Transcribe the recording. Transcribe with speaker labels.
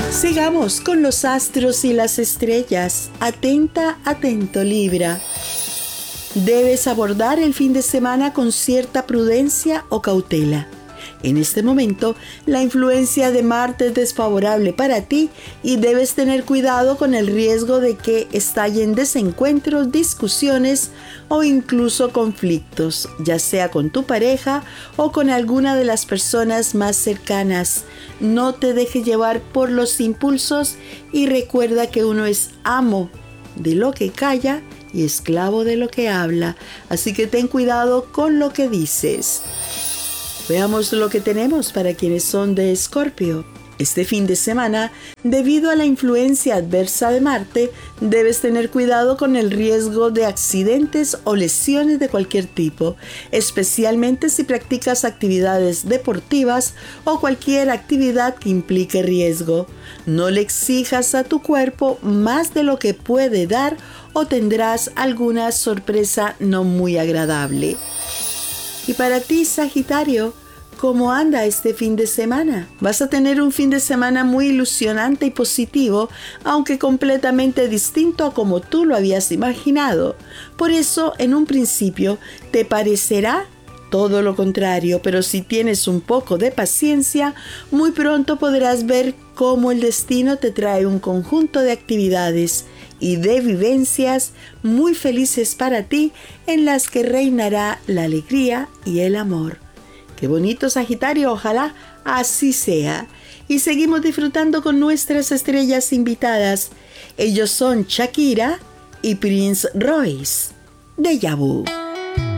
Speaker 1: Sigamos con los astros y las estrellas. Atenta, atento, Libra. Debes abordar el fin de semana con cierta prudencia o cautela. En este momento, la influencia de Marte es desfavorable para ti y debes tener cuidado con el riesgo de que estallen desencuentros, discusiones o incluso conflictos, ya sea con tu pareja o con alguna de las personas más cercanas. No te dejes llevar por los impulsos y recuerda que uno es amo de lo que calla y esclavo de lo que habla, así que ten cuidado con lo que dices. Veamos lo que tenemos para quienes son de Escorpio. Este fin de semana, debido a la influencia adversa de Marte, debes tener cuidado con el riesgo de accidentes o lesiones de cualquier tipo, especialmente si practicas actividades deportivas o cualquier actividad que implique riesgo. No le exijas a tu cuerpo más de lo que puede dar o tendrás alguna sorpresa no muy agradable. Y para ti, Sagitario, ¿cómo anda este fin de semana? Vas a tener un fin de semana muy ilusionante y positivo, aunque completamente distinto a como tú lo habías imaginado. Por eso, en un principio, te parecerá todo lo contrario, pero si tienes un poco de paciencia, muy pronto podrás ver cómo el destino te trae un conjunto de actividades y de vivencias muy felices para ti, en las que reinará la alegría y el amor. ¡Qué bonito, Sagitario! Ojalá así sea. Y seguimos disfrutando con nuestras estrellas invitadas. Ellos son Shakira y Prince Royce. Déjà Vu.